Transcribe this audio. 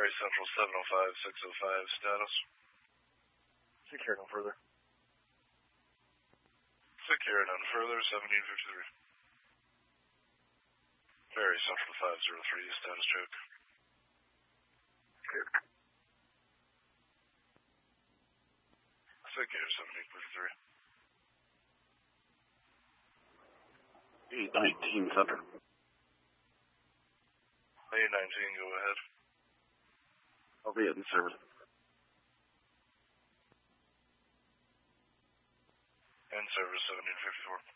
Ferry Central 705-605, status. Secure no further. Secure none further, 1753. Ferry Central 503, status check. Clear. Secure 1753. 819 Thunder. 819, go ahead. I'll be in service. In service 1754.